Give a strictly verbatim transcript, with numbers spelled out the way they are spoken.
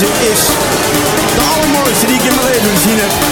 deze is de allermooiste die ik in mijn leven gezien heb.